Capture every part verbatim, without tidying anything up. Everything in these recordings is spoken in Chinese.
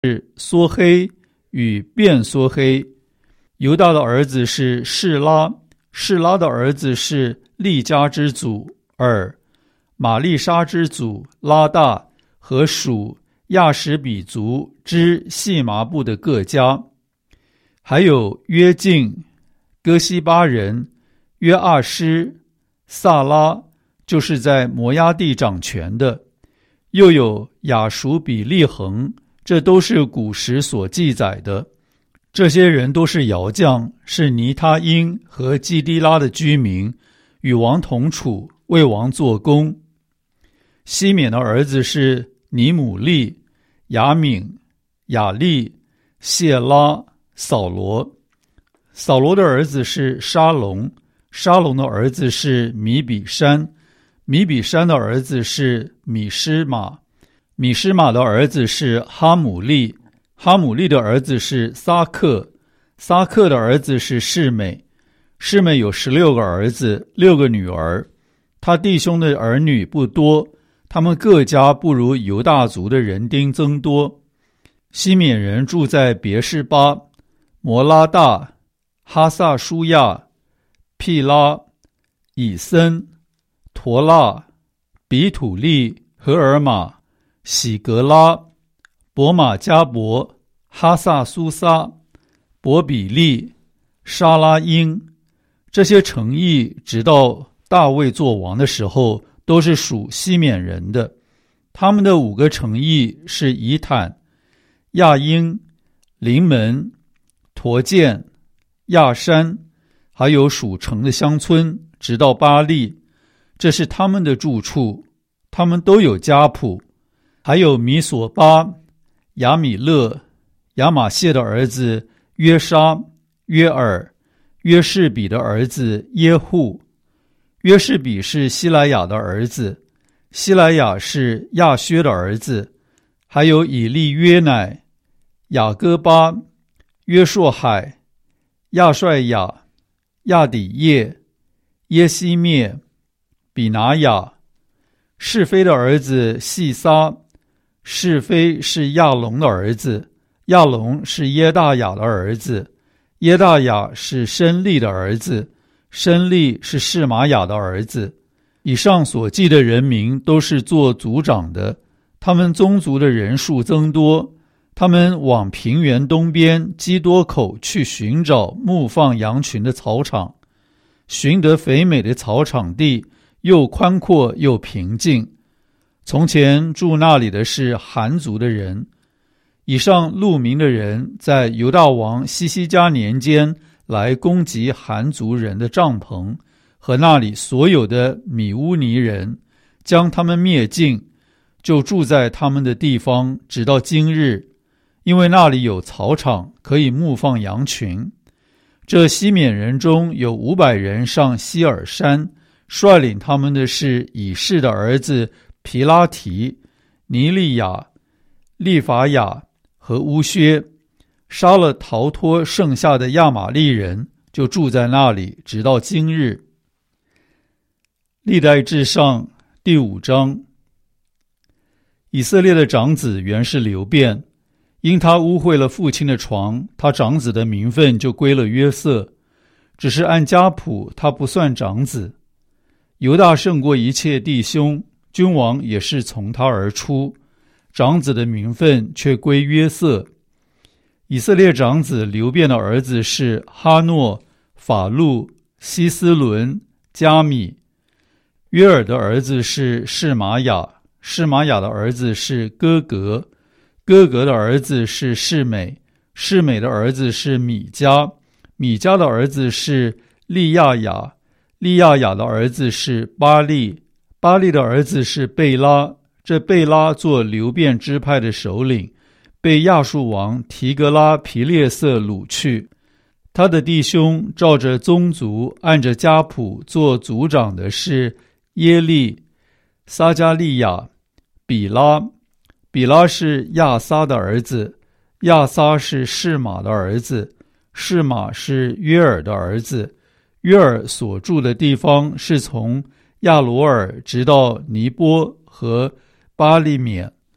是梭黑与便梭黑。犹大的儿子是示拉，示拉的儿子是利家之祖尔，玛丽莎之祖拉大和属亚什比族之细麻布的各家。还有约敬、哥西巴人、约阿施、萨拉，就是在摩押地掌权的，又有亚述比利恒，这都是古时所记载的。这些人都是窑匠，是尼他因和基低拉的居民，与王同处，为王做工。西缅的儿子是尼姆利、雅敏、雅利、谢拉、扫罗。扫罗的儿子是沙龙，沙龙的儿子是米比山，米比山的儿子是米施玛，米施玛的儿子是哈姆利，哈姆利的儿子是撒克，撒克的儿子是示美，示美有十六个儿子，六个女儿。他弟兄的儿女不多，他们各家不如犹大族的人丁增多。西缅人住在别是巴、摩拉大、哈萨舒亚、毗拉、以森、陀拉、比土利、荷尔玛、喜格拉、伯马加伯、哈萨苏撒、伯比利、沙拉因。这些城邑直到大卫做王的时候都是属西缅人的。他们的五个城邑是以坦、亚因、临门、陀剑、亚山，还有属城的乡村，直到巴利，这是他们的住处。他们都有家谱。还有米索巴、亚米勒、亚玛谢的儿子约沙、约尔、约士比的儿子耶户。约士比是希莱亚的儿子，希莱亚是亚薛的儿子。还有以利约乃、雅各巴、约硕海、亚帅亚、亚底叶、耶西灭、比拿雅。是非的儿子细撒，是非是亚龙的儿子，亚龙是耶大雅的儿子，耶大雅是申利的儿子，申利是示玛雅的儿子。以上所记的人民都是做族长的，他们宗族的人数增多。他们往平原东边基多口去寻找牧放羊群的草场，寻得肥美的草场地，又宽阔又平静。从前住那里的是韩族的人。以上路名的人在犹大王西西家年间来攻击韩族人的帐篷和那里所有的米乌尼人，将他们灭尽，就住在他们的地方，直到今日，因为那里有草场，可以牧放羊群。这西缅人中有五百人上希尔山，率领他们的是以示的儿子皮拉提、尼利亚、利法亚和乌薛，杀了逃脱剩下的亚玛利人，就住在那里，直到今日。历代志上第五章。以色列的长子原是流便，因他污秽了父亲的床，他长子的名分就归了约瑟，只是按家谱他不算长子。犹大胜过一切弟兄，君王也是从他而出，长子的名分却归约瑟。以色列长子流便的儿子是哈诺、法路、希斯伦、加米。约尔的儿子是示玛雅，示玛雅的儿子是哥格，哥格的儿子是示美，示美的儿子是米迦，米迦的儿子是利亚雅，利亚雅的儿子是巴利，巴利的儿子是贝拉，这贝拉做流便支派的首领，被亚述王提格拉皮列色掳去。他的弟兄照着宗族按着家谱做族长的是耶利、撒加利亚、比拉。比拉是亚撒的儿子，亚撒是示玛的儿子，示玛是约尔的儿子。约尔所住的地方是从亚罗尔直到尼波和巴利缅。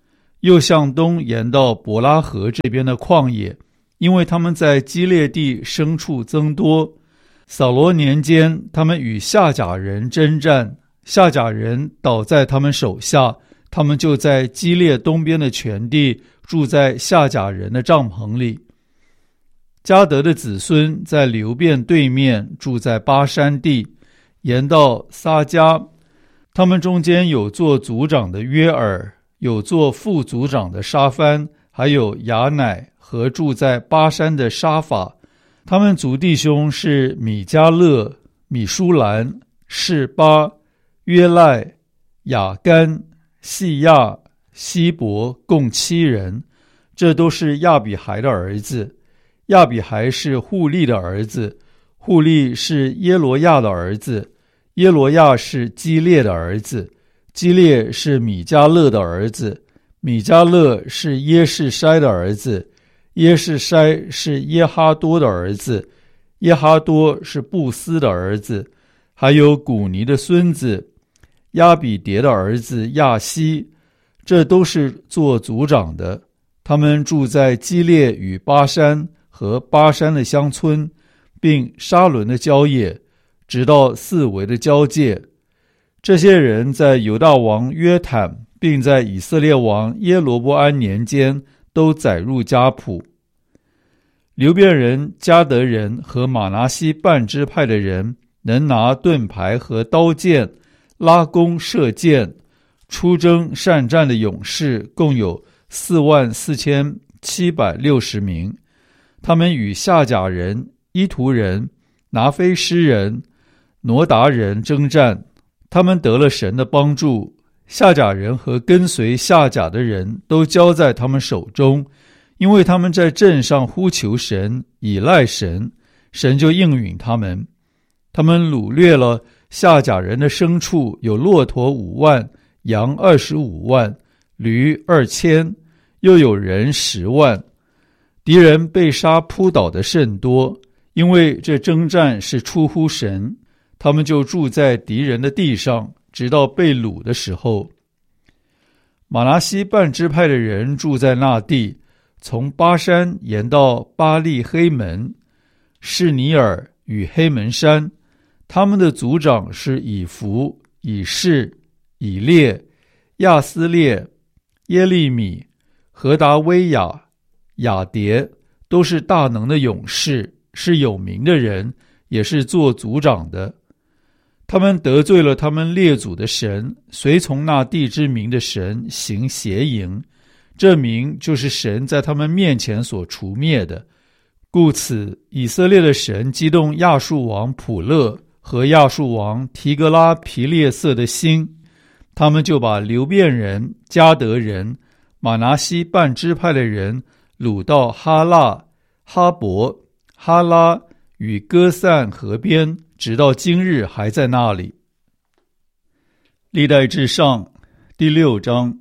又向东延到伯拉河这边的旷野，因为他们在基列地牲畜增多。扫罗年间，他们与夏甲人征战，夏甲人倒在他们手下，他们就在基列东边的全地住在夏甲人的帐篷里。迦得的子孙在流便对面住在巴山地，延到撒迦。他们中间有做族长的约尔，有做副族长的沙番，还有雅乃和住在巴山的沙法。他们族弟兄是米迦勒、米舒兰、示巴、约赖、雅干、细亚、希伯，共七人。这都是亚比孩的儿子。亚比孩是户利的儿子，户利是耶罗亚的儿子，耶罗亚是基列的儿子，基列是米迦勒的儿子，米迦勒是耶士筛的儿子，耶士筛是耶哈多的儿子，耶哈多是布斯的儿子，还有古尼的孙子亚比迭的儿子亚希，这都是做族长的。他们住在基列与巴山和巴山的乡村，并沙伦的郊野，直到四围的交界。这些人在犹大王约坦，并在以色列王耶罗波安年间都载入家谱。流便人、迦得人和玛拿西半支派的人，能拿盾牌和刀剑，拉弓射箭，出征善战的勇士共有四万四千七百六十名。他们与夏甲人、伊图人、拿非诗人、挪达人征战，他们得了神的帮助。夏甲人和跟随夏甲的人都交在他们手中，因为他们在阵上呼求神，倚赖神，神就应允他们。他们掳掠了夏甲人的牲畜，有骆驼五万，羊二十五万，驴二千，又有人十万。敌人被杀扑倒的甚多，因为这征战是出乎神，他们就住在敌人的地上，直到被掳的时候。玛拿西半支派的人住在那地，从巴山延到巴利黑门、士尼尔与黑门山。他们的族长是以弗、以士、以列、亚斯列、耶利米、何达威亚、雅迭，都是大能的勇士，是有名的人，也是做族长的。他们得罪了他们列祖的神，随从那地之名的神行邪淫，这名就是神在他们面前所除灭的。故此，以色列的神激动亚述王普勒和亚述王提格拉皮列色的心，他们就把流便人、迦得人、玛拿西半支派的人掳到哈腊、哈伯、哈拉与歌散河边，直到今日还在那里。历代志上第六章。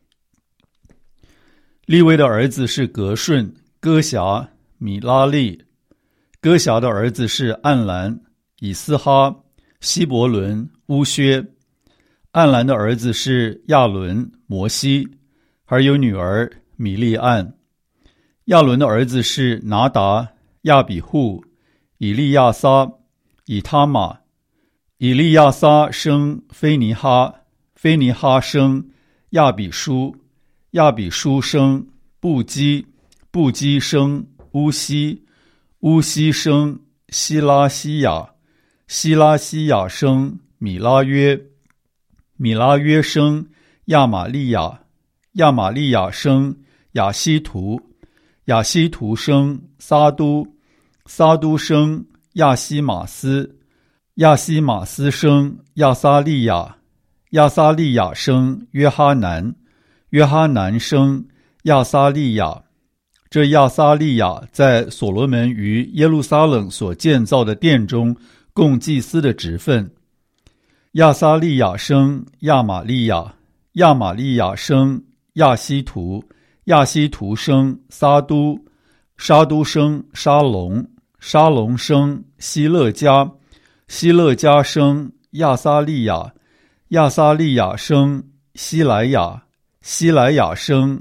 利未的儿子是革顺、歌辖、米拉利。歌辖的儿子是暗兰、以斯哈、希伯伦、乌薛。暗兰的儿子是亚伦、摩西，还有女儿米利暗。亚伦的儿子是拿达、亚比户、以利亚撒、以他玛。以利亚撒生菲尼哈，菲尼哈生亚比书，亚比书生布基，布基生乌西，乌西生希拉西亚，希拉西亚生米拉约，米拉约生亚玛利亚，亚玛利亚生亚希图，亚希图生撒都，撒都生亚西马斯，亚西马斯生亚撒利亚，亚撒利亚生约哈南，约哈南生亚撒利亚。这亚撒利亚在所罗门于耶路撒冷所建造的殿中供祭司的职分。亚撒利亚生亚玛利亚，亚玛利亚生亚希图，亚希图生撒都，沙都生沙龙，沙龙生希勒家，希勒家生亚撒利亚，亚撒利亚生希莱亚，希莱亚生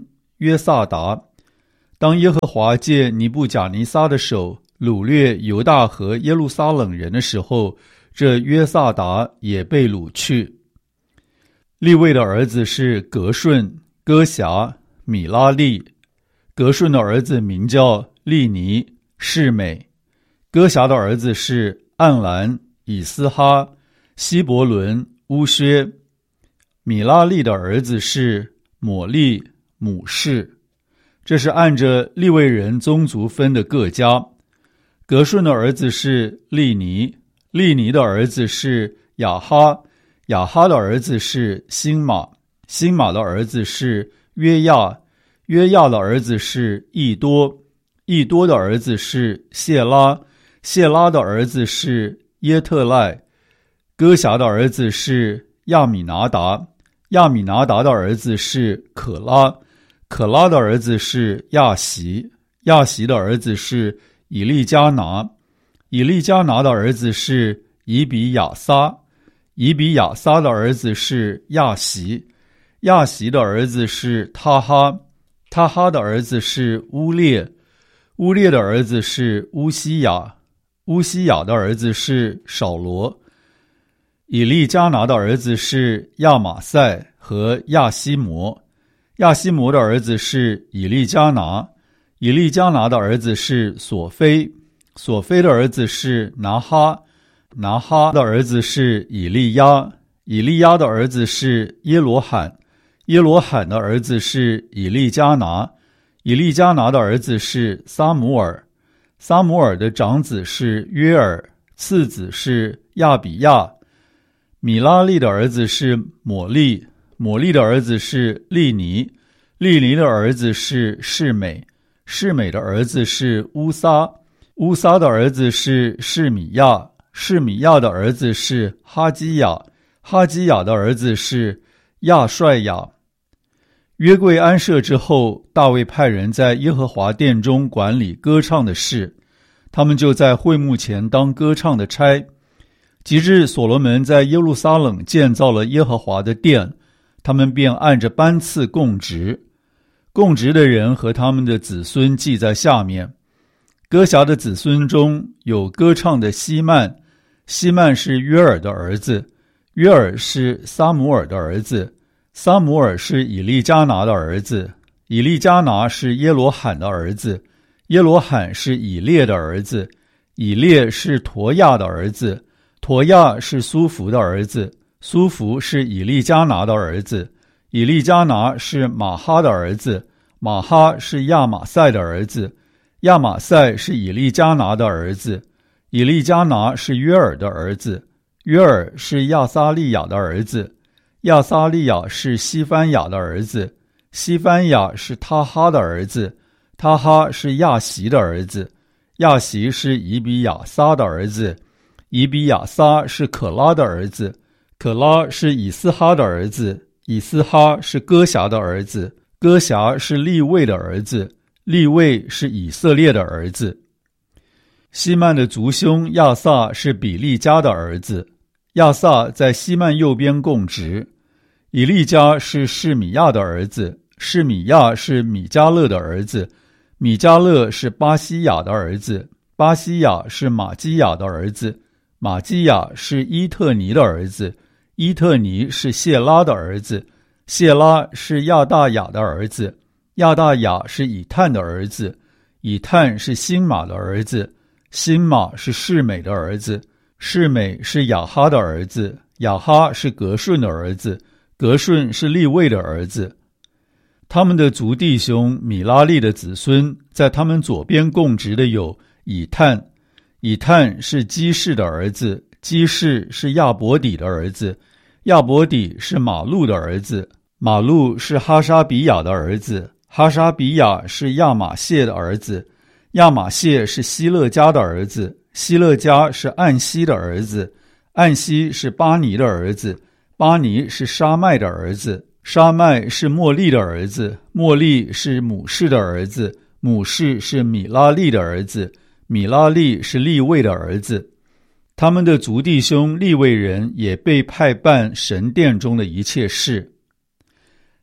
约萨达。当耶和华借尼布甲尼撒的手掳掠犹大和耶路撒冷人的时候，这约萨达也被掳去。利未的儿子是革顺、歌辖、米拉利。革顺的儿子名叫利尼、示美。歌辖的儿子是暗兰、以斯哈、希伯伦、乌薛。米拉利的儿子是抹利、母士。这是按着利未人宗族分的各家。革顺的儿子是利尼，利尼的儿子是亚哈，亚哈的儿子是辛马，辛马的儿子是约亚，约亚的儿子是益多，益多的儿子是谢拉，谢拉的儿子是耶特赖。歌辖的儿子是亚米拿达，亚米拿达的儿子是可拉，可拉的儿子是亚习，亚习的儿子是以利加拿，以利加拿的儿子是以比亚撒，以比亚撒的儿子是亚习，亚习的儿子是他哈，他哈的儿子是乌列，乌列的儿子是乌西雅，乌西雅的儿子是扫罗。以利加拿的儿子是亚玛塞和亚西摩，亚西摩的儿子是以利加拿，以利加拿的儿子是索菲，索菲的儿子是拿哈，拿哈的儿子是以利亚，以利亚的儿子是耶罗罕，耶罗罕的儿子是以利加拿，以利加拿的儿子是撒母耳，撒母耳的长子是约尔，次子是亚比亚。米拉利的儿子是抹利，抹利的儿子是利尼，利尼的儿子是示美，示美的儿子是乌撒，乌撒的儿子是示米亚，示米亚的儿子是哈基雅，哈基雅的儿子是亚帅雅。约柜安设之后，大卫派人在耶和华殿中管理歌唱的事，他们就在会幕前当歌唱的差。及至所罗门在耶路撒冷建造了耶和华的殿，他们便按着班次供职，供职的人和他们的子孙记在下面。歌辖的子孙中有歌唱的希曼，希曼是约尔的儿子，约尔是撒母耳的儿子，撒母耳是以利加拿的儿子，以利加拿是耶罗罕的儿子，耶罗罕是以列的儿子，以列是陀亚的儿子，陀亚是苏弗的儿子，苏弗是以利加拿的儿子，以利加拿是马哈的儿子，马哈是亚玛塞的儿子，亚玛塞是以利加拿的儿子，以利加拿是约尔的儿子，约尔是亚撒利雅的儿子，亚撒利雅是西番雅的儿子，西番雅是他哈的儿子，他哈是亚习的儿子，亚习是以比亚撒的儿子，以比亚撒是可拉的儿子，可拉是以斯哈的儿子，以斯哈是歌辖的儿子，歌辖是利未的儿子，利未是以色列的儿子。希曼的族兄亚萨是比利家的儿子，亚萨在希曼右边供职。以利家是示米亚的儿子，示米亚是米迦勒的儿子，米迦勒是巴西亚的儿子，巴西亚是马基亚的儿子，马基亚是伊特尼的儿子，伊特尼是谢拉的儿子，谢拉是亚大雅的儿子，亚大雅是以探的儿子，以探是辛马的儿子，辛马是示美的儿子，示美是亚哈的儿子，亚哈是革顺的儿子，革顺是利未的儿子。他们的族弟兄米拉利的子孙，在他们左边供职的有以探，以探是基士的儿子，基士是亚伯底的儿子，亚伯底是马路的儿子，马路是哈沙比亚的儿子，哈沙比亚是亚玛谢的儿子，亚玛谢是希勒家的儿子，希勒家是暗西的儿子，暗西是巴尼的儿子，巴尼是沙麦的儿子，沙麦是莫利的儿子，莫利是母士的儿子，母士是米拉利的儿子，米拉利是利未的儿子。他们的族弟兄利未人也被派办神殿中的一切事。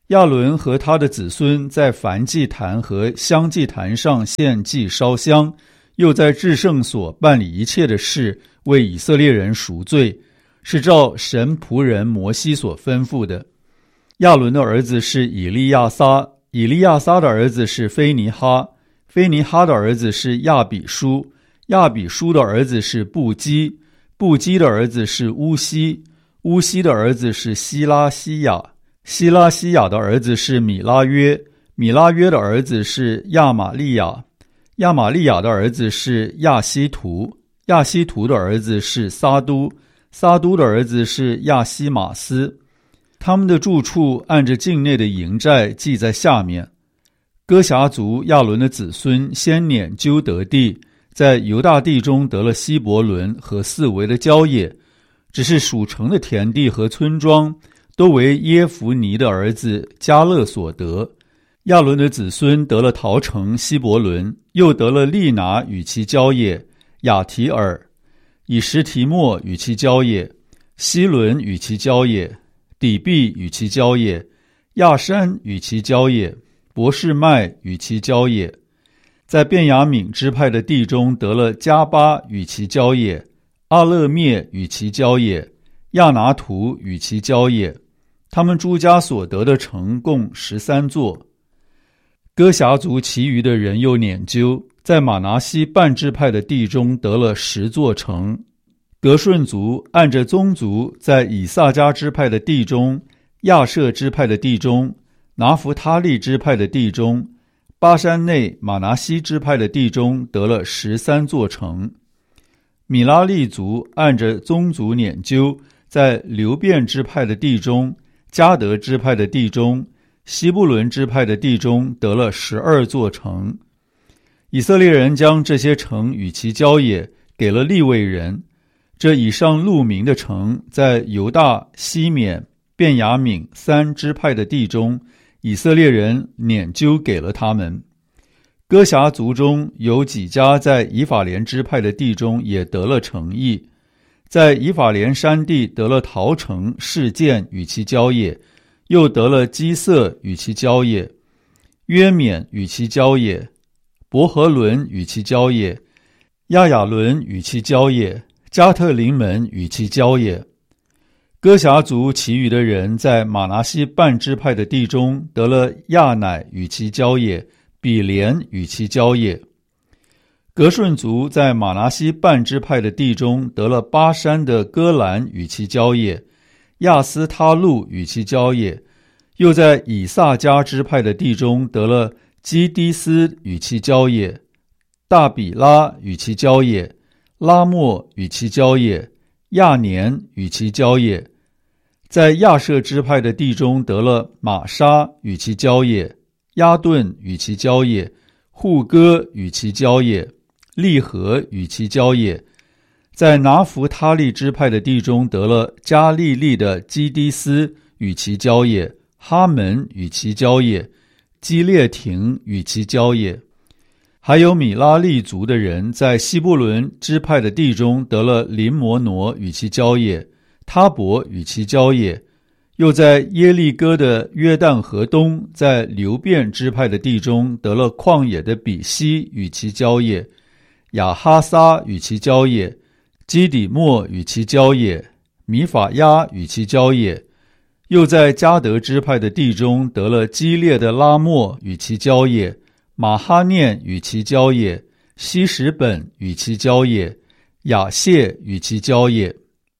亚伦和他的子孙在燔祭坛和香祭坛上献祭烧香，又在至圣所办理一切的事，为以色列人赎罪，是照神仆人摩西所吩咐的。亚伦的儿子是以利亚撒，以利亚撒的儿子是菲尼哈，菲尼哈的儿子是亚比书，亚比书的儿子是布基，布基的儿子是乌西，乌西的儿子是希拉西亚，希拉西亚的儿子是米拉约，米拉约的儿子是亚玛利亚，亚玛利亚的儿子是亚希图，亚希图的儿子是撒都，撒都的儿子是亚西马斯。他们的住处按着境内的营寨记在下面。哥辖族亚伦的子孙先撵究得地，在犹大地中得了希伯伦和四围的郊野，只是属城的田地和村庄都为耶孚尼的儿子迦勒所得。亚伦的子孙得了陶城希伯伦，又得了利拿与其郊野，亚提尔，以实提莫与其郊野，希伦与其郊野，底壁与其郊野，亚山与其郊野，伯示麦与其郊野。在便雅悯支派的地中得了加巴与其郊野，阿勒灭与其郊野，亚拿图与其郊野。他们诸家所得的城共十三座。哥辖族其余的人又撵究，在马拿西半支派的地中得了十座城。革顺族按着宗族，在以萨迦支派的地中、亚设支派的地中、拿弗他利支派的地中、巴山内马拿西支派的地中得了十三座城。米拉利族按着宗族撵究，在流便支派的地中、迦得支派的地中、西布伦支派的地中得了十二座城。以色列人将这些城与其郊野给了利未人。这以上录名的城，在犹大、西缅、便雅悯三支派的地中，以色列人撵究给了他们。哥辖族中有几家在以法莲支派的地中也得了城邑，在以法莲山地得了陶城示剑与其郊野，又得了基色与其郊野，约缅与其郊野，伯和伦与其郊野，亚雅伦与其郊野，加特林门与其郊野。哥辖族其余的人在马拿西半支派的地中得了亚乃与其郊野，比连与其郊野。革顺族在马拿西半支派的地中得了巴山的戈兰与其郊野，亚斯他路与其郊野，又在以萨迦支派的地中得了基低斯与其郊野，大比拉与其郊野，拉莫与其郊野，亚年与其郊野。在亚设支派的地中得了玛莎与其郊野，亚顿与其郊野，户哥与其郊野，利和与其郊野。在拿弗他利支派的地中得了加利利的基低斯与其郊野，哈门与其郊野，基列亭与其郊野。还有米拉利族的人在西布伦支派的地中得了林摩挪与其郊野，他伯与其郊野，又在耶利哥的约旦河东，在流便支派的地中得了旷野的比西与其郊野，亚哈撒与其郊野，基底莫与其郊野，米法亚与其郊野，又在迦得支派的地中得了基列的拉莫与其郊野，马哈念与其郊野，希实本与其郊野，雅谢与其郊野。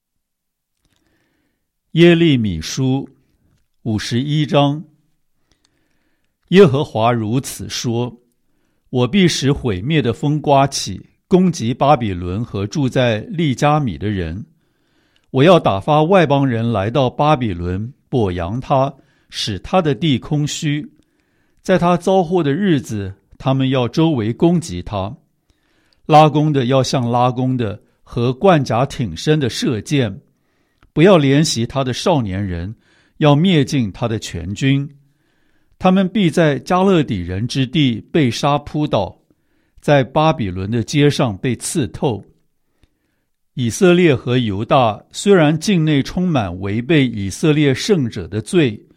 耶利米书五十一章。耶和华如此说：我必使毁灭的风刮起，攻击巴比伦和住在利加米的人。我要打发外邦人来到巴比伦，剥扬他，使他的地空虚。在他遭祸的日子，他们要周围攻击他。拉弓的要像拉弓的，和冠甲挺身的射箭。不要怜惜他的少年人，要灭尽他的全军。他们必在加勒底人之地被杀扑倒，在巴比伦的街上被刺透。以色列和犹大虽然境内充满违背以色列圣者的罪，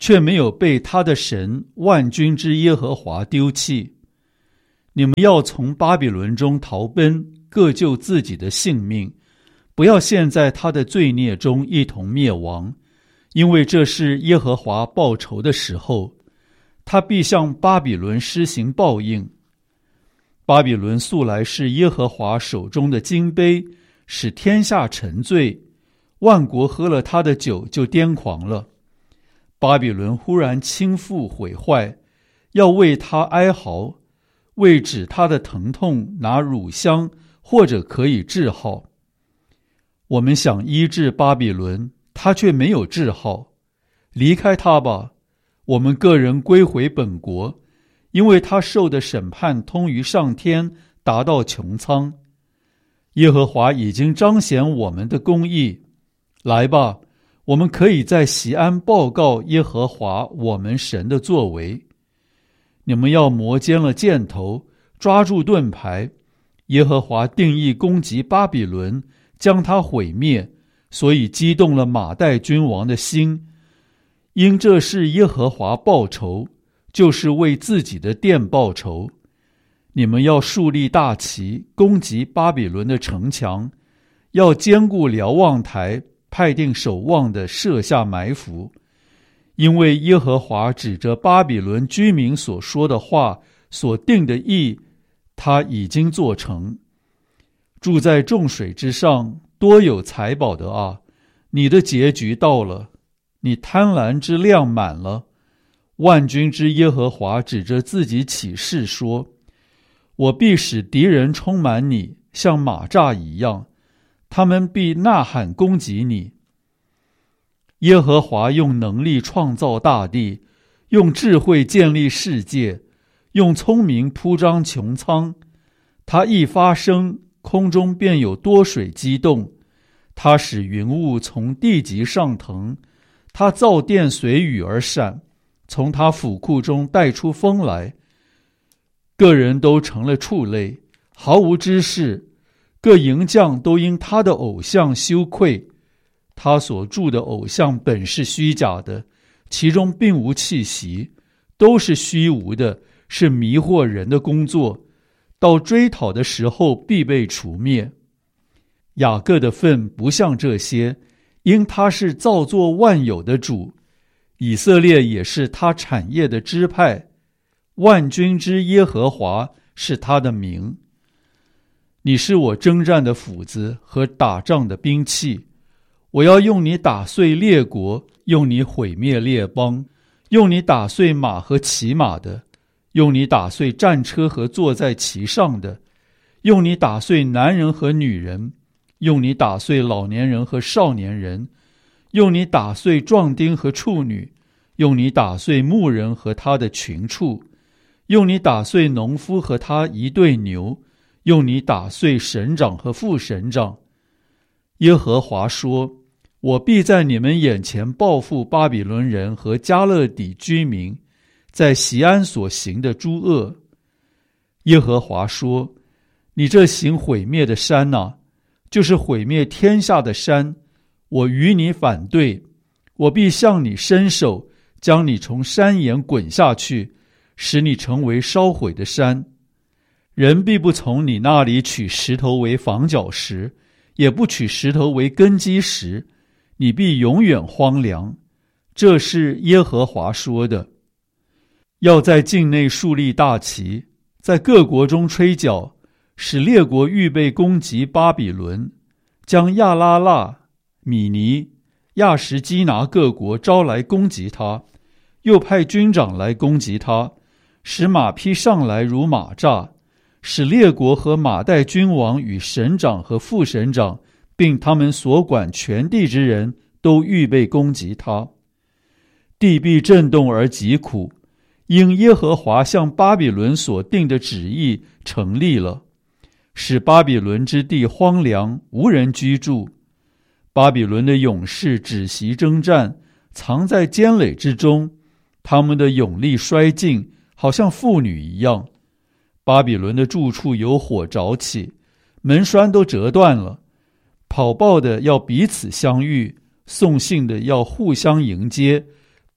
却没有被他的神万军之耶和华丢弃。你们要从巴比伦中逃奔，各救自己的性命，不要陷在他的罪孽中一同灭亡，因为这是耶和华报仇的时候，他必向巴比伦施行报应。巴比伦素来是耶和华手中的金杯，使天下沉醉，万国喝了他的酒就癫狂了。巴比伦忽然倾覆毁坏，要为他哀嚎，为止他的疼痛拿乳香，或者可以治好。我们想医治巴比伦，他却没有治好。离开他吧，我们个人归回本国，因为他受的审判通于上天，达到穹苍。耶和华已经彰显我们的公义。来吧，我们可以在锡安报告耶和华我们神的作为。你们要磨尖了箭头，抓住盾牌。耶和华定义攻击巴比伦，将他毁灭，所以激动了马代君王的心。因这是耶和华报仇，就是为自己的殿报仇。你们要树立大旗，攻击巴比伦的城墙，要坚固瞭望台，派定守望的设下埋伏。因为耶和华指着巴比伦居民所说的话，所定的意，他已经做成。住在众水之上，多有财宝的啊，你的结局到了，你贪婪之量满了。万军之耶和华指着自己起誓说，我必使敌人充满你，像马蚱一样，他们必呐喊攻击你。耶和华用能力创造大地，用智慧建立世界，用聪明铺张穹苍。他一发声，空中便有多水激动。他使云雾从地极上腾，他造电随雨而闪，从他府库中带出风来。个人都成了畜类，毫无知识，各营将都因他的偶像羞愧。他所铸的偶像本是虚假的，其中并无气息，都是虚无的，是迷惑人的工作，到追讨的时候必被除灭。雅各的份不像这些，因他是造作万有的主，以色列也是他产业的支派，万军之耶和华是他的名。你是我征战的斧子和打仗的兵器，我要用你打碎列国，用你毁灭列邦，用你打碎马和骑马的，用你打碎战车和坐在其上的，用你打碎男人和女人，用你打碎老年人和少年人，用你打碎壮丁和处女，用你打碎牧人和他的群畜，用你打碎农夫和他一对牛，用你打碎省长和副省长。耶和华说，我必在你们眼前报复巴比伦人和迦勒底居民在锡安所行的诸恶。耶和华说，你这行毁灭的山啊，就是毁灭天下的山，我与你反对，我必向你伸手，将你从山岩滚下去，使你成为烧毁的山。人必不从你那里取石头为房角石，也不取石头为根基石，你必永远荒凉。这是耶和华说的。要在境内树立大旗，在各国中吹角，使列国预备攻击巴比伦，将亚拉腊、米尼、亚什基拿各国招来攻击他，又派军长来攻击他，使马匹上来如马蚱，使列国和马代君王与省长和副省长，并他们所管全地之人都预备攻击他。地必震动而极苦，因耶和华向巴比伦所定的旨意成立了，使巴比伦之地荒凉，无人居住。巴比伦的勇士止息征战，藏在坚垒之中，他们的勇力衰尽，好像妇女一样。巴比伦的住处有火着起，门栓都折断了。跑报的要彼此相遇，送信的要互相迎接，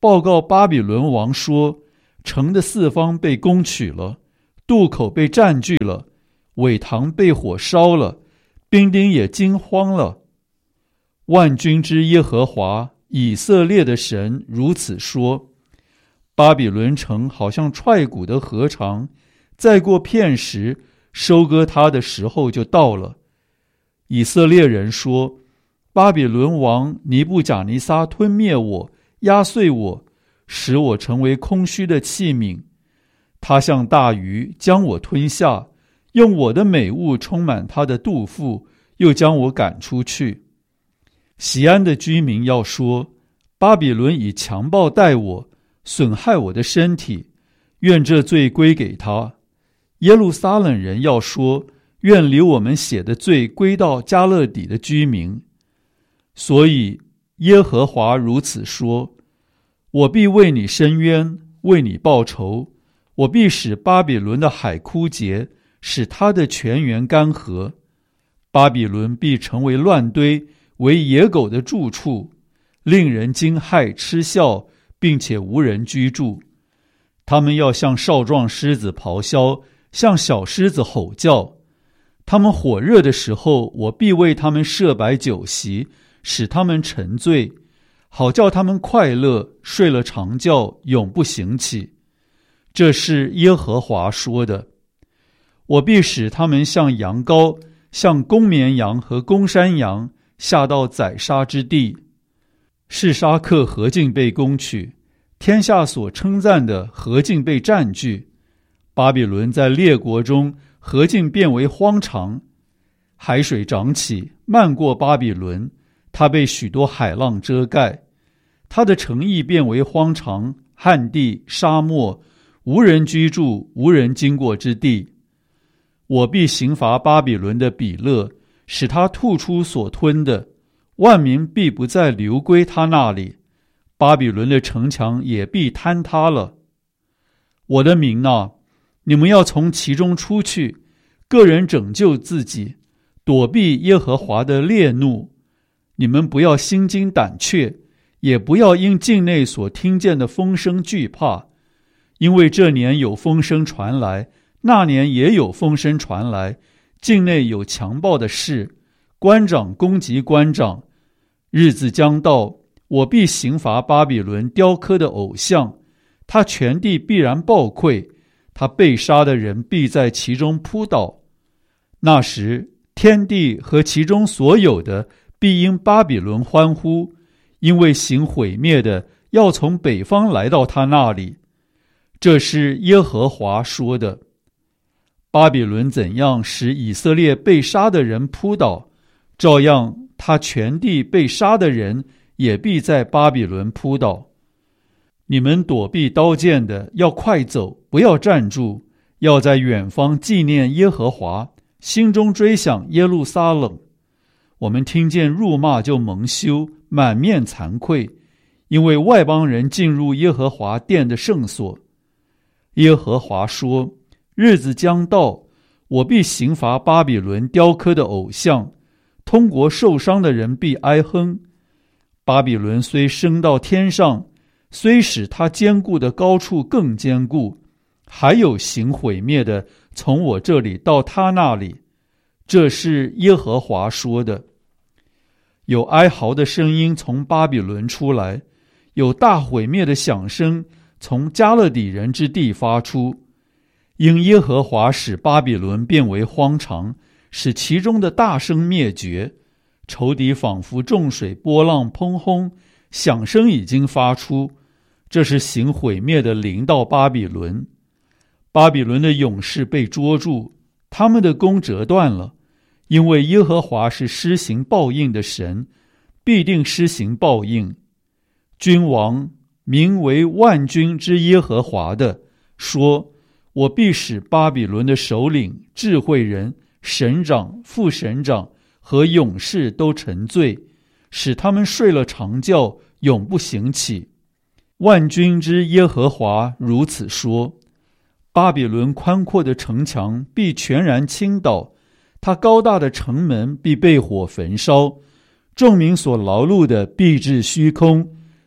报告巴比伦王说，城的四方被攻取了，渡口被占据了，苇塘被火烧了，兵丁也惊慌了。万军之耶和华以色列的神如此说，巴比伦城好像踹鼓的禾场，再过片时，收割它的时候就到了。以色列人说，巴比伦王尼布甲尼撒吞灭我，压碎我，使我成为空虚的器皿。他像大鱼将我吞下，用我的美物充满他的肚腹，又将我赶出去。锡安的居民要说，巴比伦以强暴待我，损害我的身体，愿这罪归给他。耶路撒冷人要说，愿流我们血的罪归到迦勒底的居民。所以耶和华如此说，我必为你伸冤，为你报仇，我必使巴比伦的海枯竭，使他的泉源干涸。巴比伦必成为乱堆，为野狗的住处，令人惊骇嗤笑，并且无人居住。他们要像少壮狮子咆哮，像小狮子吼叫。他们火热的时候，我必为他们设摆酒席，使他们沉醉，好叫他们快乐，睡了长觉，永不醒起。这是耶和华说的。我必使他们像羊羔，像公绵羊和公山羊，下到宰杀之地。示沙克何竟被攻取，天下所称赞的何竟被占据。巴比伦在列国中何竟变为荒场。海水涨起，漫过巴比伦，它被许多海浪遮盖。它的城邑变为荒场，旱地、沙漠，无人居住，无人经过之地。我必刑罚巴比伦的比勒，使他吐出所吞的，万民必不再流归他那里，巴比伦的城墙也必坍塌了。我的民啊，你们要从其中出去，个人拯救自己，躲避耶和华的烈怒。你们不要心惊胆怯，也不要因境内所听见的风声惧怕，因为这年有风声传来，那年也有风声传来，境内有强暴的事，官长攻击官长。日子将到，我必刑罚巴比伦雕刻的偶像，他全地必然暴溃，他被杀的人必在其中扑倒。那时，天地和其中所有的必因巴比伦欢呼，因为行毁灭的要从北方来到他那里。这是耶和华说的。巴比伦怎样使以色列被杀的人扑倒，照样他全地被杀的人也必在巴比伦扑倒。你们躲避刀剑的要快走，不要站住，要在远方纪念耶和华，心中追想耶路撒冷。我们听见辱骂就蒙羞，满面惭愧，因为外邦人进入耶和华殿的圣所。耶和华说，日子将到，我必刑罚巴比伦雕刻的偶像，通国受伤的人必哀哼。巴比伦虽升到天上，虽使他坚固的高处更坚固，还有行毁灭的从我这里到他那里。这是耶和华说的。有哀嚎的声音从巴比伦出来，有大毁灭的响声从迦勒底人之地发出。因耶和华使巴比伦变为荒场，使其中的大声灭绝，仇敌仿佛众水波浪砰轰，响声已经发出。这是行毁灭的临到巴比伦。巴比伦的勇士被捉住，他们的弓折断了，因为耶和华是施行报应的神，必定施行报应。君王名为万军之耶和华的说，我必使巴比伦的首领、智慧人、省长、副省长和勇士都沉醉，使他们睡了长觉，永不醒起。万军之耶和华如此说，巴比伦宽阔的城墙必全然倾倒，他高大的城门必被火焚烧，众民所劳碌的必至虚空，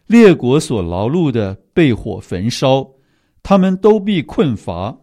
列国所劳碌的被火焚烧，他们都必困乏。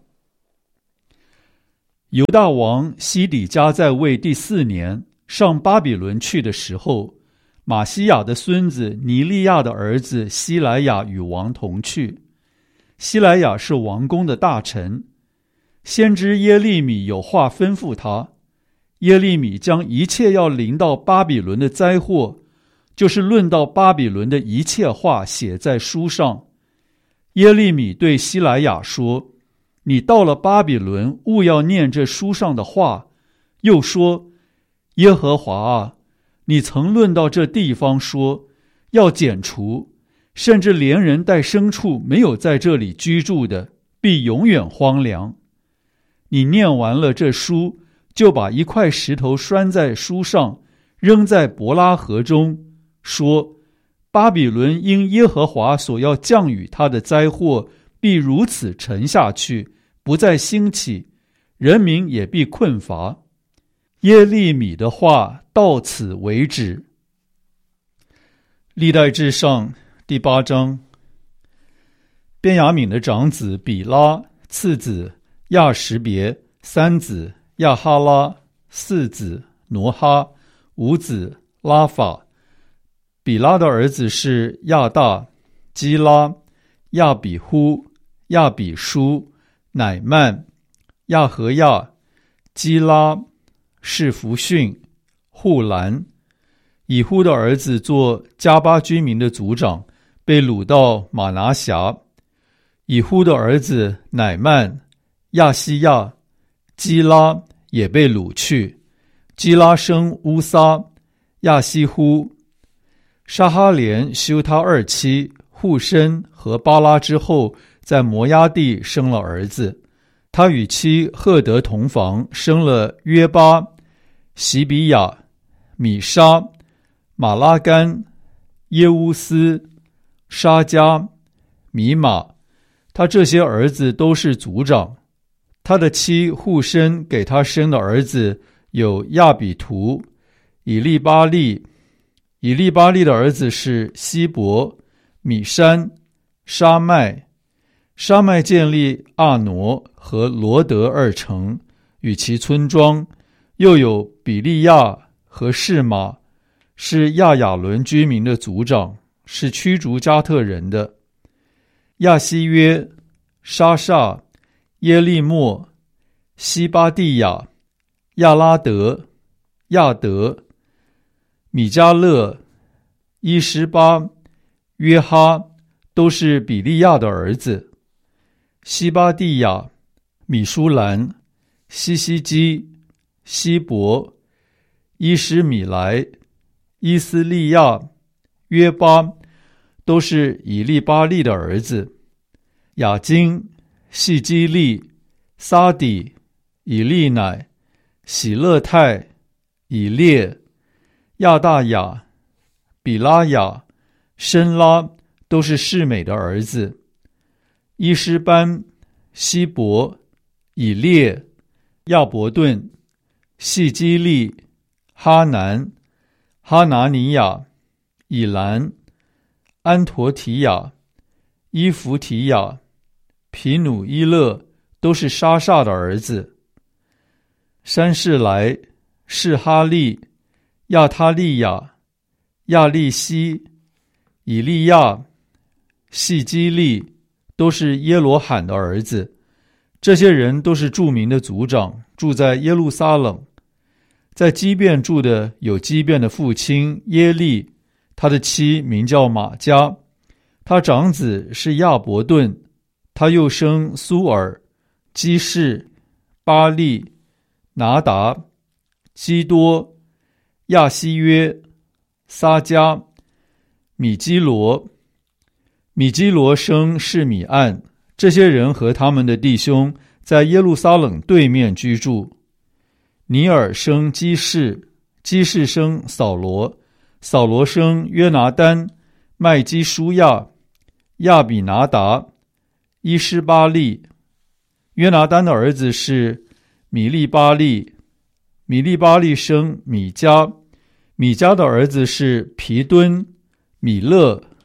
犹大王西底家在位第四年，上巴比伦去的时候，马西亚的孙子尼利亚的儿子西莱亚与王同去。西莱亚是王宫的大臣，先知耶利米有话吩咐他。耶利米将一切要临到巴比伦的灾祸，就是论到巴比伦的一切话写在书上。耶利米对西莱亚说，你到了巴比伦，务要念这书上的话。又说，耶和华啊，你曾论到这地方说，要剪除，甚至连人带牲畜没有在这里居住的，必永远荒凉。你念完了这书，就把一块石头拴在书上，扔在伯拉河中，说，巴比伦因耶和华所要降雨他的灾祸，必如此沉下去，不再兴起，人民也必困乏。耶利米的话到此为止。历代志上第八章。便雅悯的长子比拉，次子亚什别，三子亚哈拉，四子挪哈，五子拉法。比拉的儿子是亚大、基拉、亚比呼、亚比书、乃曼、亚和亚、基拉、士弗逊、户兰。以呼的儿子做加巴居民的族长，被掳到马拿辖。以呼的儿子乃曼、亚西亚、基拉也被掳去。基拉生乌撒、亚西呼。沙哈连休他二妻户申和巴拉之后，在摩押地生了儿子。他与妻赫德同房，生了约巴、席比亚、米沙、马拉干、耶乌斯、沙加、米玛。他这些儿子都是族长。他的妻户申给他生的儿子有亚比图、以利巴利。以利巴利的儿子是希伯、米山、沙麦。沙麦建立阿挪和罗德二城与其村庄，又有比利亚和示马，是亚雅伦居民的族长，是驱逐加特人的。亚西约、沙煞、耶利莫、西巴蒂亚、亚拉德、亚德、米迦勒、伊施巴、约哈，都是比利亚的儿子。西巴蒂亚、米舒兰、西西基、希伯、伊施米莱、伊斯利亚、约巴，都是以利巴利的儿子。雅金、细基利、撒底、以利乃、喜勒泰、以列、亚大雅、比拉雅、申拉，都是示美的儿子。伊施班、希伯、以列、亚伯顿、细基利、哈南、哈拿尼亚、以兰、安陀提亚、伊弗提亚、皮努伊勒，都是沙煞的儿子。山士来、士哈利、亚他利亚、亚利西、以利亚、细基利，都是耶罗罕的儿子。这些人都是著名的族长，住在耶路撒冷。在基遍住的有基遍的父亲耶利，他的妻名叫玛加，他长子是亚伯顿，他又生苏尔、基士、巴利、拿达、基多、亚西约、撒加、米基罗。米基罗生示米暗，这些人和他们的弟兄在耶路撒冷对面居住。尼尔生基士，基士生扫罗，扫罗生约拿单、麦基舒亚、亚比拿达、伊施巴利。约拿单的儿子是米利巴利，米利巴利生米迦，米迦的儿子是皮敦、米勒、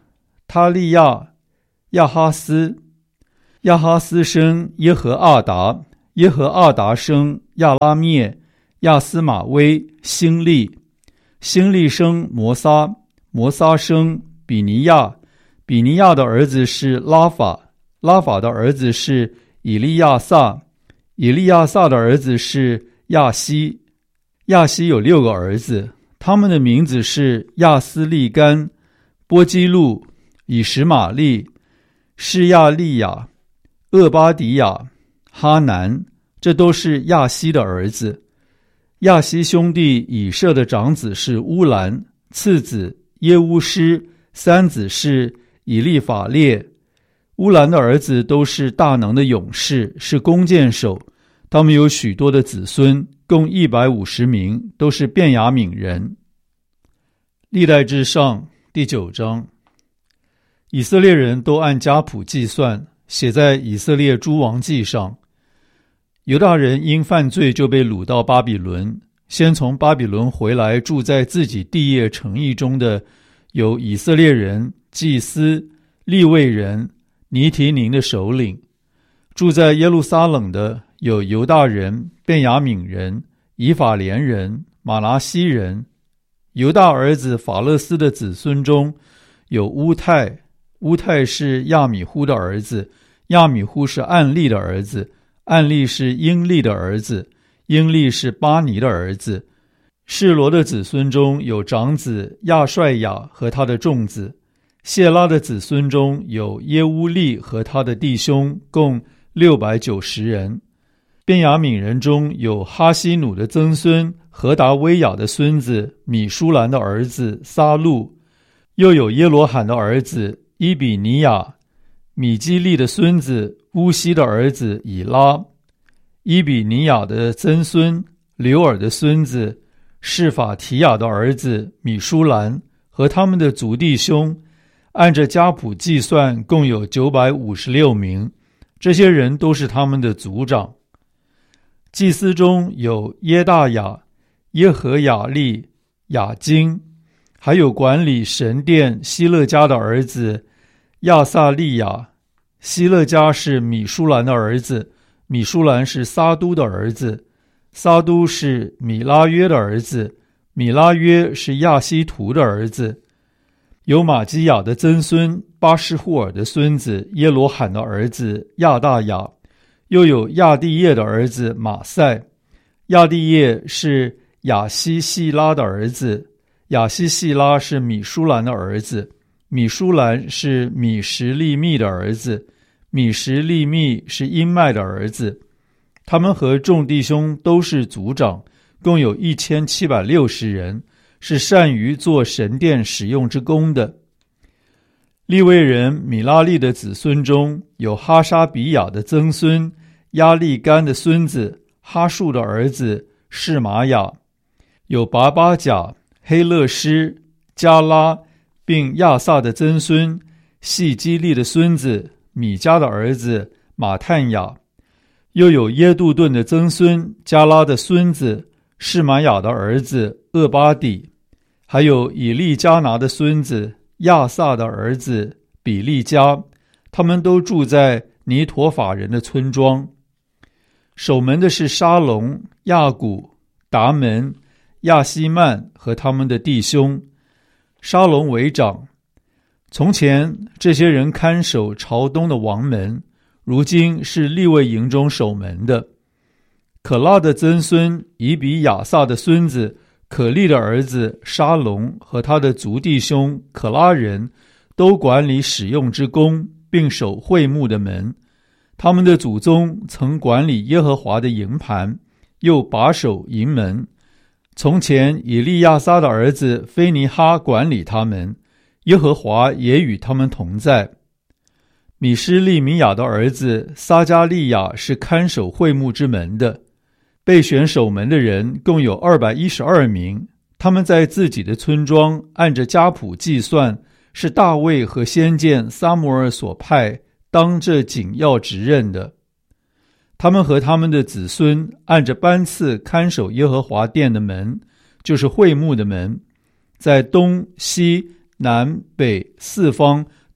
他利亚、亚哈斯。亚哈斯生耶和阿达，耶和阿达生亚拉灭、亚斯玛威、辛利。辛利生摩撒，摩撒生比尼亚，比尼亚的儿子是拉法，拉法的儿子是以利亚撒，以利亚撒的儿子是亚西。亚西有六个儿子，他们的名字是亚斯利干、波基路、以实玛利、示亚利亚、厄巴迪亚、哈南，这都是亚西的儿子。亚西兄弟以舍的长子是乌兰，次子耶乌施，三子是以利法列。乌兰的儿子都是大能的勇士，是弓箭手，他们有许多的子孙，共一百五十名，都是便雅悯人。历代志上第九章，以色列人都按家谱计算，写在以色列诸王记上。犹大人因犯罪就被掳到巴比伦，先从巴比伦回来住在自己地业城邑中的有以色列人、祭司、利未人、尼提宁的首领；住在耶路撒冷的有犹大人、便雅悯人、以法莲人、马拿西人。犹大儿子法勒斯的子孙中有乌泰，乌泰是亚米忽的儿子，亚米忽是暗利的儿子，暗利是英利的儿子，英利是巴尼的儿子。示罗的子孙中有长子亚帅雅和他的众子。谢拉的子孙中有耶乌利和他的弟兄，共六百九十人。便雅悯人中有哈西努的曾孙何达威雅的孙子米舒兰的儿子撒路，又有耶罗罕的儿子伊比尼亚，米基利的孙子乌西的儿子以拉，伊比尼亚的曾孙刘尔的孙子示法提亚的儿子米舒兰和他们的族弟兄，按着家谱计算共有九百五十六名，这些人都是他们的族长。祭司中有耶大雅、耶和雅利、雅金，还有管理神殿希勒家的儿子亚萨利亚。希勒家是米舒兰的儿子，米舒兰是撒都的儿子，撒都是米拉约的儿子，米拉约是亚希图的儿子。有玛基亚的曾孙巴施户尔的孙子耶罗罕的儿子亚大雅，又有亚地业的儿子马赛。亚地业是亚西细拉的儿子，亚西细拉是米舒兰的儿子，米舒兰是米什利密的儿子，米什利密是音麦的儿子。他们和众弟兄都是族长，共有一千七百六十人，是善于做神殿使用之功的。利未人米拉利的子孙中有哈沙比亚的曾孙亚利干的孙子哈树的儿子示玛雅，有拔巴甲、黑勒施、加拉并亚萨的曾孙细基利的孙子米迦的儿子马探雅，又有耶杜顿的曾孙加拉的孙子示玛雅的儿子厄巴底，还有以利加拿的孙子亚萨的儿子比利加，他们都住在尼陀法人的村庄。守门的是沙龙、亚古、达门、亚西曼和他们的弟兄。沙龙为长。从前这些人看守朝东的王门，如今是利未营中守门的。可拉的曾孙以比亚撒的孙子可利的儿子沙龙和他的族弟兄可拉人都管理使用之功，并守会幕的门。他们的祖宗曾管理耶和华的营盘，又把守营门。从前以利亚撒的儿子菲尼哈管理他们，耶和华也与他们同在。米施利米亚的儿子撒加利亚是看守会幕之门的。被选守门的人共有二百一十二名，他们在自己的村庄按着家谱计算，是大卫和先见撒母耳所派当这紧要职任的。他们和他们的子孙按着班次看守耶和华殿的门，就是会幕的门，在东西南北四方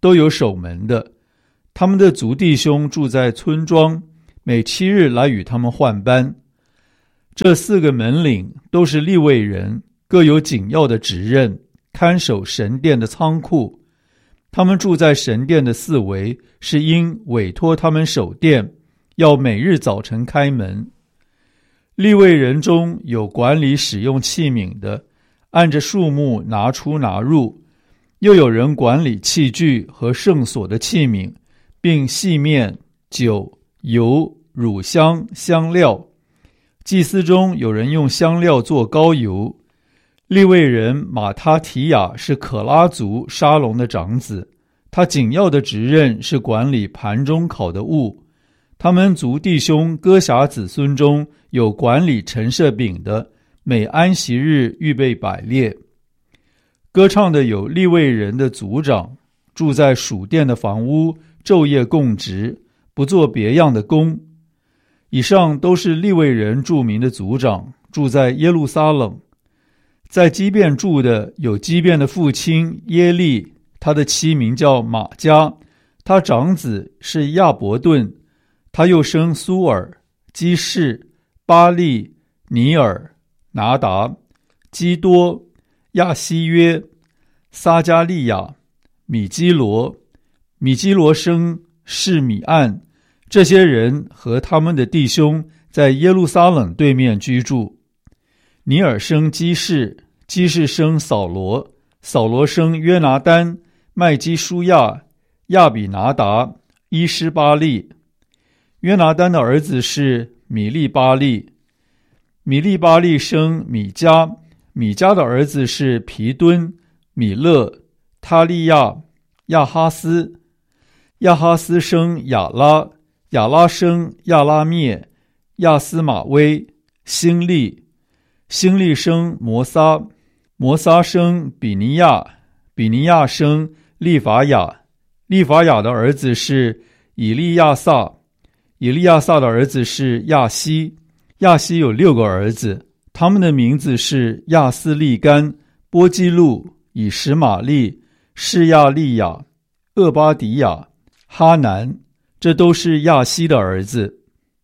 都有守门的，他们的族弟兄住在村庄，每七日来与他们换班。这四个门领都是利未人，各有紧要的职任，看守神殿的仓库。他们住在神殿的四围，是因委托他们守殿，要每日早晨开门。利未人中有管理使用器皿的，按着数目拿出拿入，又有人管理器具和圣所的器皿，并细面、酒、油、乳香、香料。祭司中有人用香料做膏油。利未人马他提亚是可拉族沙龙的长子，他紧要的职任是管理盘中烤的物。他们族弟兄哥辖子孙中有管理陈设饼的，每安息日预备摆列。歌唱的有利未人的族长，住在属殿的房屋，昼夜供职，不做别样的工。以上都是利未人著名的族长，住在耶路撒冷。在基遍住的有基遍的父亲耶利，他的妻名叫玛加，他长子是亚伯顿，他又生苏尔、基士、巴利、尼尔、拿达、基多、亚西约、撒加利亚、米基罗。米基罗生示米暗。这些人和他们的弟兄在耶路撒冷对面居住。尼尔生基士，基士生扫罗，扫罗生约拿单、麦基舒亚、亚比拿达、伊施巴利。约拿单的儿子是米利巴利，米利巴利生米迦，米迦的儿子是皮敦、米勒、他利亚、亚哈斯。亚哈斯生亚拉，亚拉生亚拉灭、亚斯马威、辛利。辛利生摩撒，摩撒生比尼亚，比尼亚生利法亚。利法亚的儿子是以利亚撒，以利亚撒的儿子是亚西。亚西有六个儿子，他们的名字是亚斯利干、波基路、以实玛利、示亚利亚、厄巴迪亚、哈南，这都是亚西的儿子。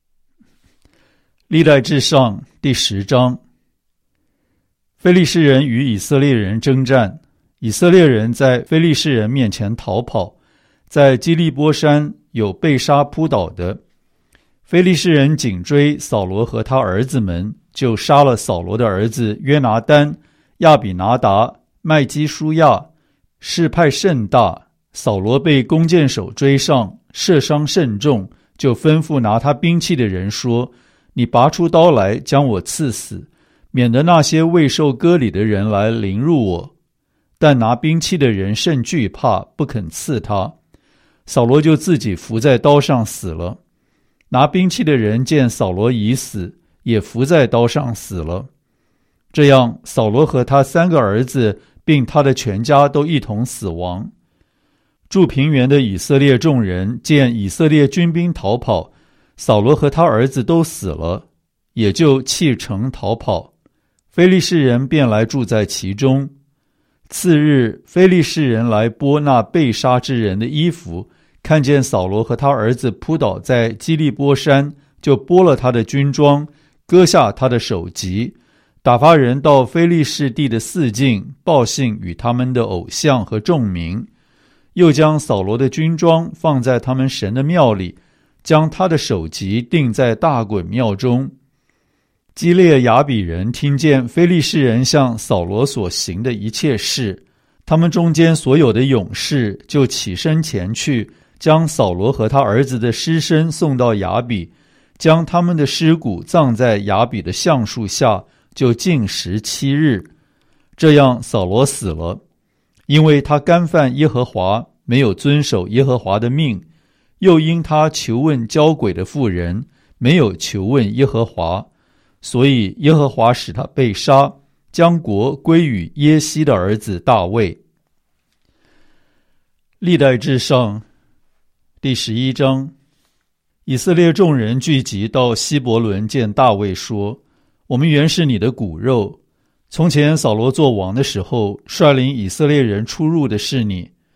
历代志上第十章。非利士人与以色列人征战，以色列人在非利士人面前逃跑，在基利波山有被杀扑倒的。非利士人紧追扫罗和他儿子们，就杀了扫罗的儿子约拿单、亚比拿达、麦基舒亚，事派甚大。扫罗被弓箭手追上，射伤甚重，就吩咐拿他兵器的人说：你拔出刀来，将我刺死，免得那些未受割礼的人来凌辱我。但拿兵器的人甚惧怕，不肯刺他。扫罗就自己伏在刀上死了。拿兵器的人见扫罗已死，也伏在刀上死了。这样，扫罗和他三个儿子并他的全家都一同死亡。住平原的以色列众人见以色列军兵逃跑，扫罗和他儿子都死了，也就弃城逃跑。非利士人便来住在其中。次日，非利士人来剥那被杀之人的衣服，看见扫罗和他儿子扑倒在基利波山，就剥了他的军装，割下他的首级，打发人到非利士地的四境报信与他们的偶像和众民，又将扫罗的军装放在他们神的庙里，将他的首级钉在大衮庙中。基列雅比人听见非利士人向扫罗所行的一切事，他们中间所有的勇士就起身前去，将扫罗和他儿子的尸身送到雅比，将他们的尸骨葬在雅比的橡树下，就禁食七日。这样扫罗死了，因为他干犯耶和华，没有遵守耶和华的命，又因他求问交鬼的妇人，没有求问耶和华，所以耶和华使他被杀，将国归于耶西的儿子大卫。历代志上第十一章。以色列众人聚集到希伯伦，见大卫说：我们原是你的骨肉，从前扫罗做王的时候，率领以色列人出入的是你。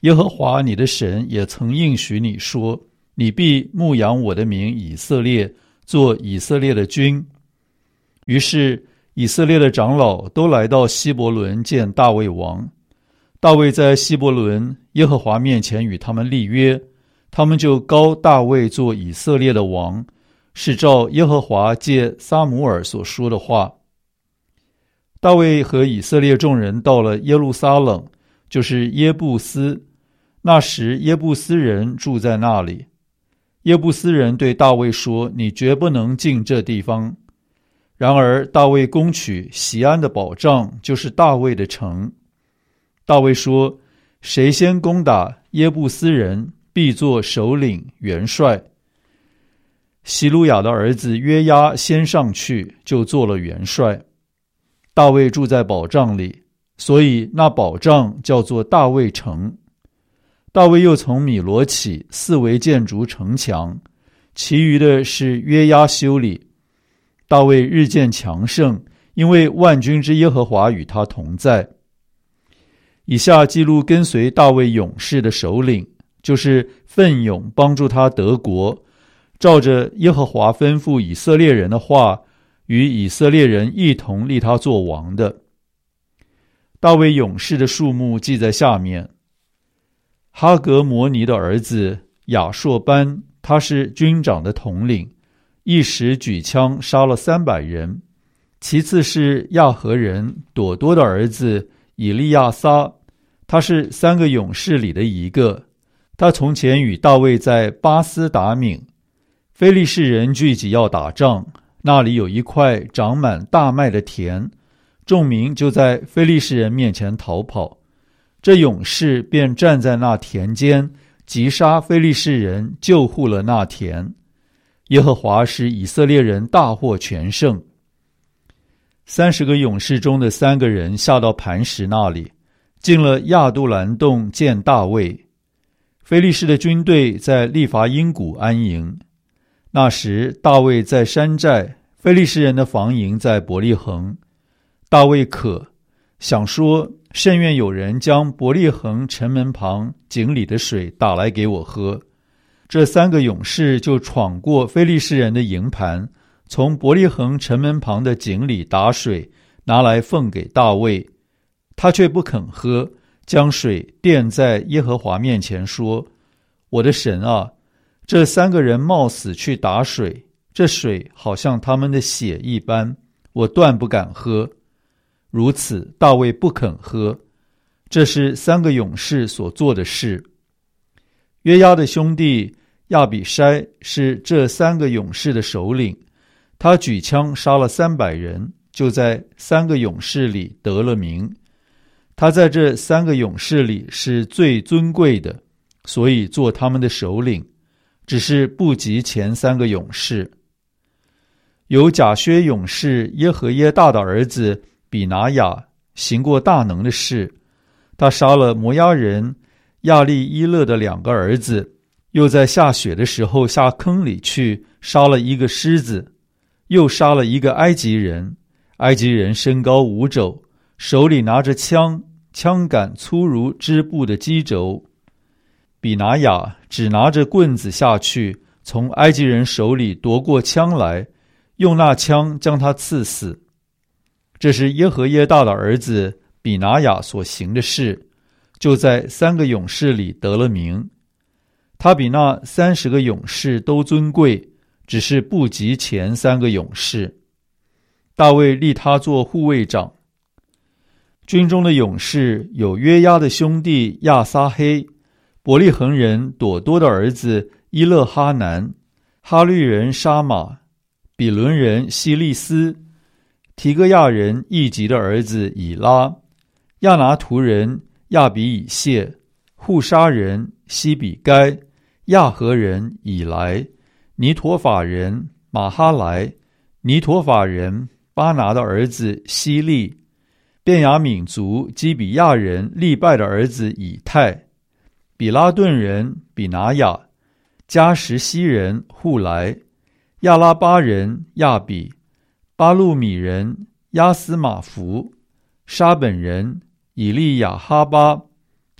耶和华你的神也曾应许你说，你必牧养我的民以色列，做以色列的君。于是以色列的长老都来到希伯伦见大卫王。大卫在希伯伦耶和华面前与他们立约，他们就膏大卫做以色列的王，是照耶和华借撒母耳所说的话。大卫和以色列众人到了耶路撒冷，就是耶布斯，那时耶布斯人住在那里。耶布斯人对大卫说，你绝不能进这地方。然而大卫攻取锡安的保障，就是大卫的城。大卫说，谁先攻打耶布斯人，必做首领元帅。希鲁雅的儿子约押先上去，就做了元帅。大卫住在保障里，所以那保障叫做大卫城。大卫又从米罗起，四围建筑城墙，其余的是约押修理。大卫日渐强盛，因为万军之耶和华与他同在。以下记录跟随大卫勇士的首领，就是奋勇帮助他得国，照着耶和华吩咐以色列人的话，与以色列人一同立他做王的。大卫勇士的数目记在下面。哈格摩尼的儿子亚硕班，他是军长的统领，一时举枪杀了三百人。其次是亚和人朵多的儿子以利亚撒，他是三个勇士里的一个。他从前与大卫在巴斯达敏，非利士人聚集要打仗，那里有一块长满大麦的田，众民就在非利士人面前逃跑。这勇士便站在那田间，击杀非利士人，救护了那田。耶和华使以色列人大获全胜。三十个勇士中的三个人下到磐石那里，进了亚杜兰洞见大卫。非利士的军队在利伐因谷安营。那时大卫在山寨，非利士人的防营在伯利恒。大卫渴，想说，甚愿有人将伯利恒城门旁井里的水打来给我喝。这三个勇士就闯过非利士人的营盘，从伯利恒城门旁的井里打水，拿来奉给大卫。他却不肯喝，将水奠在耶和华面前说，我的神啊，这三个人冒死去打水，这水好像他们的血一般，我断不敢喝。如此大卫不肯喝。这是三个勇士所做的事。约押的兄弟亚比筛是这三个勇士的首领，他举枪杀了三百人，就在三个勇士里得了名。他在这三个勇士里是最尊贵的，所以做他们的首领，只是不及前三个勇士。有甲薛勇士耶和耶大的儿子比拿雅行过大能的事，他杀了摩押人亚利伊勒的两个儿子，又在下雪的时候下坑里去杀了一个狮子，又杀了一个埃及人，埃及人身高五肘，手里拿着枪，枪杆粗如织布的机轴。比拿雅只拿着棍子下去，从埃及人手里夺过枪来，用那枪将他刺死。这是耶和耶大的儿子比拿雅所行的事，就在三个勇士里得了名。他比那三十个勇士都尊贵，只是不及前三个勇士。大卫立他做护卫长。军中的勇士有约押的兄弟亚撒黑，伯利恒人朵多的儿子伊勒哈南，哈律人沙马，比伦人希利斯，提戈亚人易吉的儿子以拉，亚拿图人亚比以谢，户沙人西比该，亚和人以来，尼陀法人马哈莱，尼陀法人巴拿的儿子希利，便雅悯族基比亚人利拜的儿子以太，比拉顿人比拿雅，加什西人户来，亚拉巴人亚比，巴路米人亚斯马福，沙本人以利亚哈巴，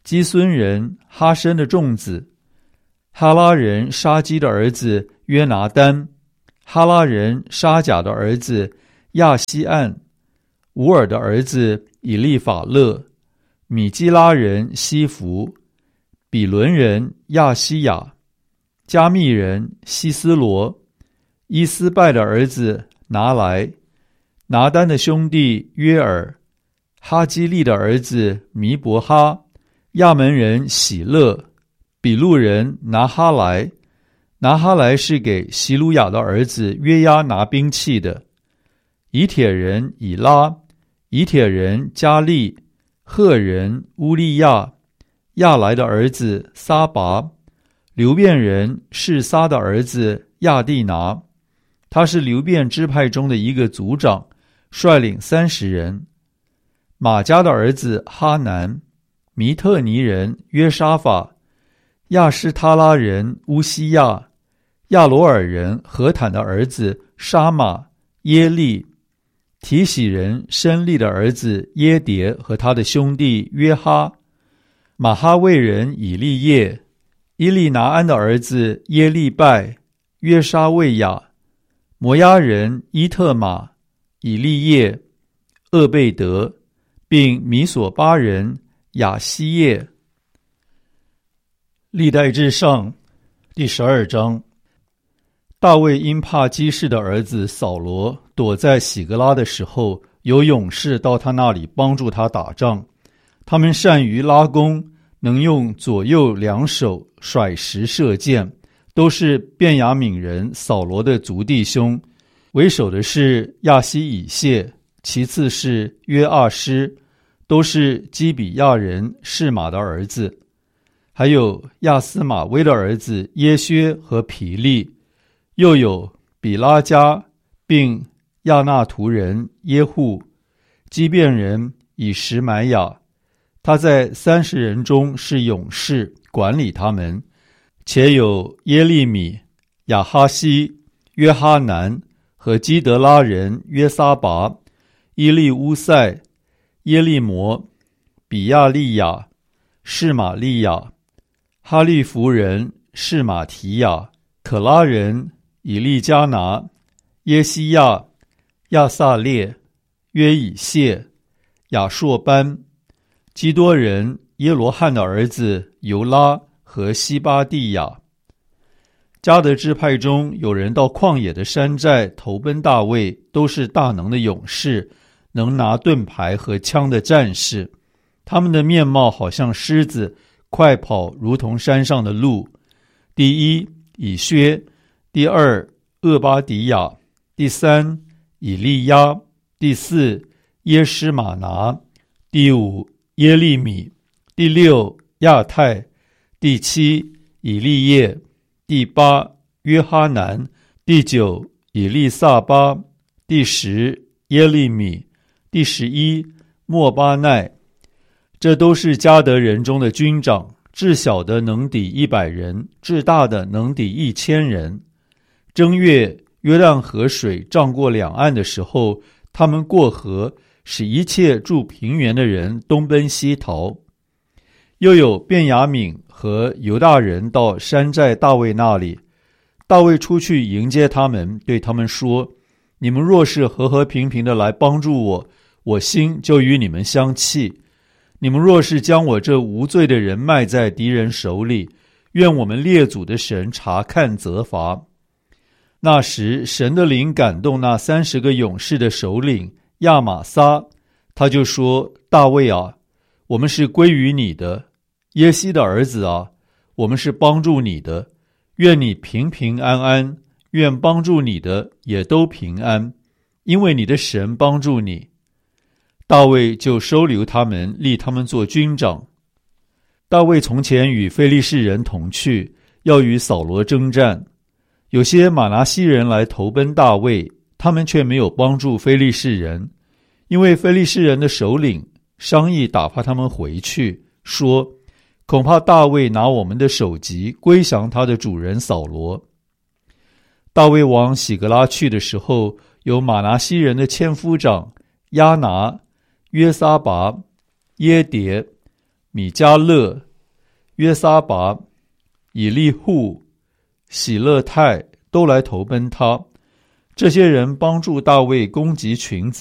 基孙人哈申的众子，哈拉人沙基的儿子约拿单，哈拉人沙甲的儿子亚西暗，乌尔的儿子以利法勒，米基拉人西弗，比伦人亚西亚，加密人西斯罗，伊斯拜的儿子拿来，拿单的兄弟约尔，哈基利的儿子弥伯哈，亚门人喜乐，比路人拿哈来，拿哈来是给希鲁雅的儿子约押拿兵器的，以铁人以拉，以铁人加利，赫人乌利亚，亚来的儿子撒拔，流便人示撒的儿子亚蒂拿，他是流便支派中的一个族长，率领三十人。马加的儿子哈南，弥特尼人约沙法，亚施他拉人乌西亚，亚罗尔人何坦的儿子沙马耶利，提喜人申利的儿子耶迭和他的兄弟约哈，马哈卫人以利叶，伊利拿安的儿子耶利拜，约沙卫亚，摩押人伊特玛，以利叶，厄贝德，并米索巴人亚西叶。历代志上第十二章。大卫因怕基士的儿子扫罗躲在喜格拉的时候，有勇士到他那里帮助他打仗，他们善于拉弓，能用左右两手甩石射箭，都是便雅悯人扫罗的族弟兄。为首的是亚西以谢，其次是约阿施，都是基比亚人示玛的儿子，还有亚斯玛威的儿子耶薛和皮利，又有比拉加，并亚纳图人耶户，基遍人以实买亚，他在三十人中是勇士，管理他们，且有耶利米、亚哈西、约哈南和基德拉人约撒拔、伊利乌塞、耶利摩、比亚利亚、示玛利亚、哈利弗人示玛提亚、可拉人以利加拿、耶西亚、亚撒列、约以谢、亚硕班、基多人耶罗汉的儿子尤拉和西巴蒂亚。迦得支派中有人到旷野的山寨投奔大卫，都是大能的勇士，能拿盾牌和枪的战士，他们的面貌好像狮子，快跑如同山上的鹿。第一以薛，第二厄巴迪亚，第三以利亚，第四耶施玛拿，第五耶利米，第六亚太，第七以利叶，第八约哈南，第九以利撒巴，第十耶利米，第十一莫巴奈。这都是迦得人中的军长，至小的能抵一百人，至大的能抵一千人。正月，约旦河水涨过两岸的时候，他们过河，使一切住平原的人东奔西逃。又有便雅悯和犹大人到山寨大卫那里，大卫出去迎接他们，对他们说：你们若是和和平平的来帮助我，我心就与你们相契；你们若是将我这无罪的人卖在敌人手里，愿我们列祖的神查看责罚。那时神的灵感动那三十个勇士的首领亚玛撒，他就说：大卫啊，我们是归于你的；耶西的儿子啊，我们是帮助你的。愿你平平安安，愿帮助你的也都平安，因为你的神帮助你。大卫就收留他们，立他们做军长。大卫从前与非利士人同去，要与扫罗征战。有些马拿西人来投奔大卫，他们却没有帮助非利士人，因为非利士人的首领商议打发他们回去，说：恐怕大卫拿我们的首级归降他的主人扫罗。大卫往喜格拉去的时候，有马拿西人的千夫长亚拿、约撒拔、耶迭、 米迦勒、约撒拔、以利户、喜勒泰都来投奔他。这些人帮助大卫攻击群子。